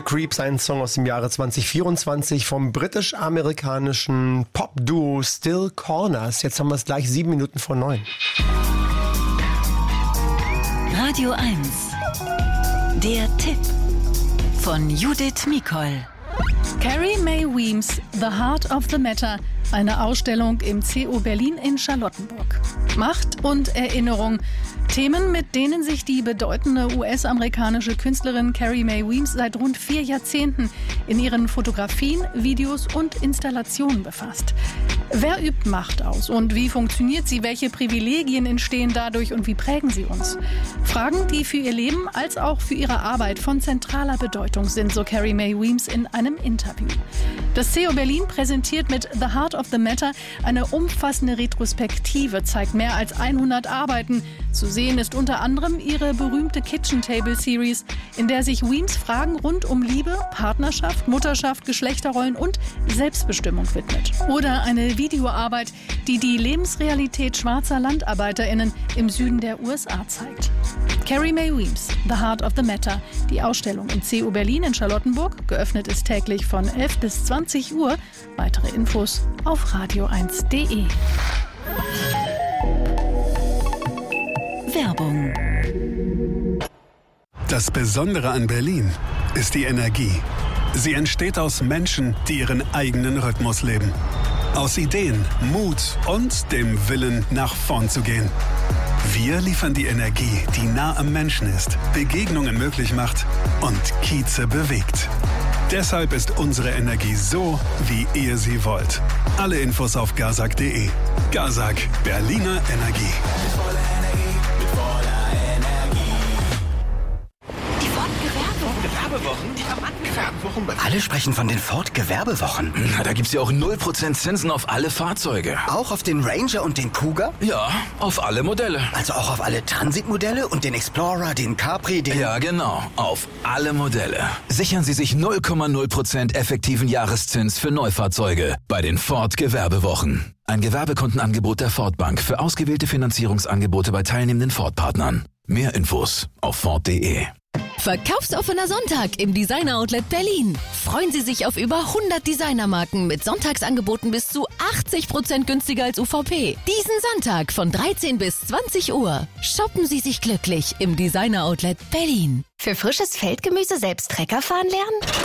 Creeps, ein Song aus dem Jahre 2024 vom britisch-amerikanischen Pop-Duo Still Corners. Jetzt haben wir es gleich 7 Minuten vor 9. Radio 1. Der Tipp von Judith Mikol. Carrie Mae Weems, The Heart of the Matter, eine Ausstellung im CO Berlin in Charlottenburg. Macht und Erinnerung, Themen, mit denen sich die bedeutende US-amerikanische Künstlerin Carrie Mae Weems seit rund 4 Jahrzehnten in ihren Fotografien, Videos und Installationen befasst. Wer übt Macht aus und wie funktioniert sie? Welche Privilegien entstehen dadurch und wie prägen sie uns? Fragen, die für ihr Leben als auch für ihre Arbeit von zentraler Bedeutung sind, so Carrie Mae Weems in einem Interview. Das CO Berlin präsentiert mit The Heart of the Matter eine umfassende Retrospektive, zeigt mehr als 100 Arbeiten. Zu sehen ist unter anderem ihre berühmte Kitchen Table Series, in der sich Weems Fragen rund um Liebe, Partnerschaft, Mutterschaft, Geschlechterrollen und Selbstbestimmung widmet. Oder eine Videoarbeit, die die Lebensrealität schwarzer LandarbeiterInnen im Süden der USA zeigt. Carrie Mae Weems, The Heart of the Matter. Die Ausstellung im CO Berlin in Charlottenburg. Geöffnet ist täglich von 11 bis 20 Uhr. Weitere Infos auf radio1.de. Werbung. Das Besondere an Berlin ist die Energie. Sie entsteht aus Menschen, die ihren eigenen Rhythmus leben. Aus Ideen, Mut und dem Willen, nach vorn zu gehen. Wir liefern die Energie, die nah am Menschen ist, Begegnungen möglich macht und Kieze bewegt. Deshalb ist unsere Energie so, wie ihr sie wollt. Alle Infos auf gazak.de. Gazak, Berliner Energie. Alle sprechen von den Ford-Gewerbewochen. Na, da gibt's ja auch 0% Zinsen auf alle Fahrzeuge. Auch auf den Ranger und den Cougar? Ja, auf alle Modelle. Also auch auf alle Transit-Modelle und den Explorer, den Capri, den... Ja, genau. Auf alle Modelle. Sichern Sie sich 0,0% effektiven Jahreszins für Neufahrzeuge bei den Ford-Gewerbewochen. Ein Gewerbekontenangebot der Ford Bank für ausgewählte Finanzierungsangebote bei teilnehmenden Ford-Partnern. Mehr Infos auf Ford.de. Verkaufsoffener Sonntag im Designer Outlet Berlin. Freuen Sie sich auf über 100 Designermarken mit Sonntagsangeboten bis zu 80% günstiger als UVP. Diesen Sonntag von 13 bis 20 Uhr. Shoppen Sie sich glücklich im Designer Outlet Berlin. Für frisches Feldgemüse selbst Trecker fahren lernen?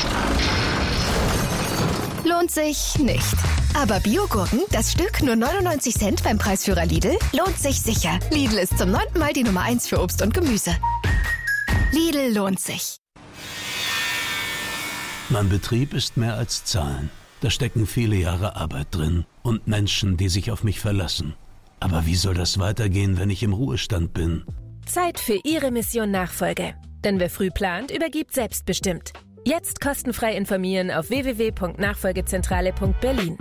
Lohnt sich nicht. Aber Biogurken, das Stück nur 99 Cent beim Preisführer Lidl, lohnt sich sicher. Lidl ist zum 9. Mal die Nummer 1 für Obst und Gemüse. Lidl lohnt sich. Mein Betrieb ist mehr als Zahlen. Da stecken viele Jahre Arbeit drin und Menschen, die sich auf mich verlassen. Aber wie soll das weitergehen, wenn ich im Ruhestand bin? Zeit für Ihre Mission Nachfolge. Denn wer früh plant, übergibt selbstbestimmt. Jetzt kostenfrei informieren auf www.nachfolgezentrale.berlin.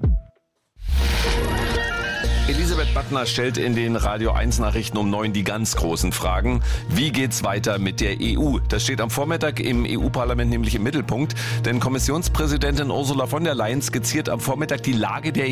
Elisabeth Battner stellt in den Radio 1 Nachrichten um 9 die ganz großen Fragen. Wie geht's weiter mit der EU? Das steht am Vormittag im EU-Parlament nämlich im Mittelpunkt, denn Kommissionspräsidentin Ursula von der Leyen skizziert am Vormittag die Lage der